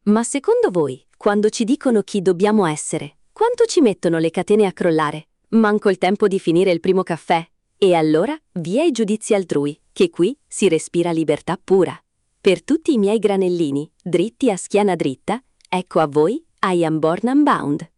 Ma secondo voi, quando ci dicono chi dobbiamo essere, quanto ci mettono le catene a crollare? Manco il tempo di finire il primo caffè. E allora, via i giudizi altrui, che qui si respira libertà pura. Per tutti i miei granellini, dritti a schiena dritta, ecco a voi I Am Born Unbound.